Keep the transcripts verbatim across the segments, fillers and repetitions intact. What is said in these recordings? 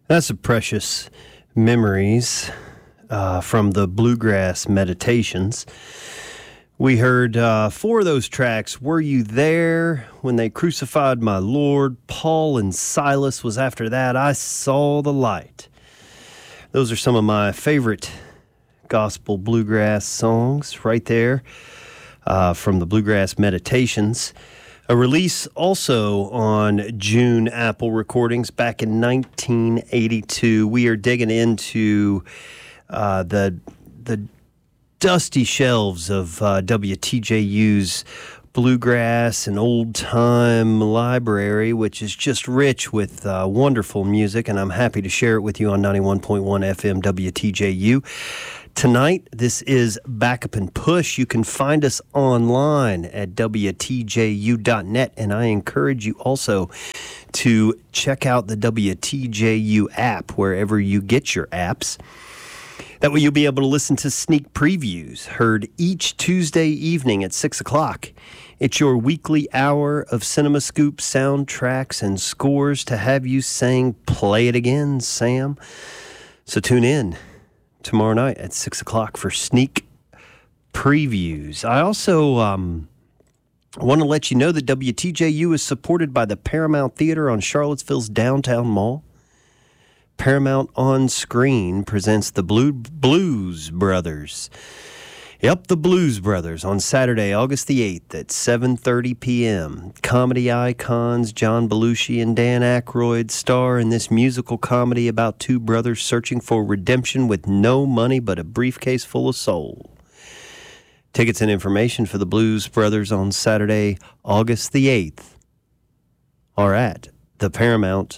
That's a precious memories uh, from the Bluegrass Meditations. We heard uh, four of those tracks. Were You There? When They Crucified My Lord. Paul and Silas was after that. I Saw the Light. Those are some of my favorite gospel bluegrass songs right there uh, from the Bluegrass Meditations. A release also on June Apple Recordings back in nineteen eighty-two. We are digging into uh, the the dusty shelves of uh, W T J U's bluegrass and old-time library, which is just rich with uh, wonderful music, and I'm happy to share it with you on ninety-one point one F M W T J U. Tonight, this is Backup and Push. You can find us online at W T J U dot net, and I encourage you also to check out the W T J U app wherever you get your apps. That way you'll be able to listen to sneak previews heard each Tuesday evening at six o'clock. It's your weekly hour of Cinema Scoop soundtracks and scores to have you saying, "Play it again, Sam." So tune in tomorrow night at six o'clock for sneak previews. I also um, want to let you know that W T J U is supported by the Paramount Theater on Charlottesville's downtown mall. Paramount On Screen presents the Blue Blues Brothers. Yep, the Blues Brothers on Saturday, August the eighth at seven thirty p.m. Comedy icons John Belushi and Dan Aykroyd star in this musical comedy about two brothers searching for redemption with no money but a briefcase full of soul. Tickets and information for the Blues Brothers on Saturday, August the eighth are at the paramount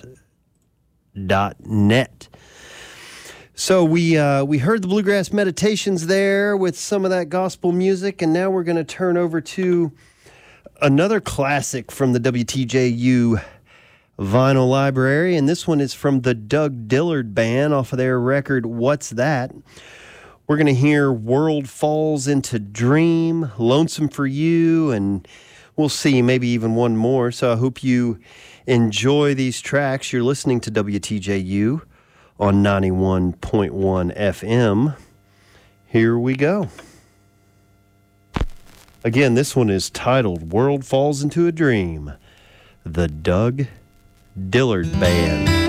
dot net. So we uh, we heard the Bluegrass Meditations there with some of that gospel music, and now we're going to turn over to another classic from the W T J U vinyl library, and this one is from the Doug Dillard Band off of their record, What's That? We're going to hear World Falls into Dream, Lonesome for You, and we'll see maybe even one more. So I hope you enjoy these tracks. You're listening to W T J U on ninety-one point one F M. Here we go. Again, this one is titled World Falls into a Dream, the Doug Dillard Band.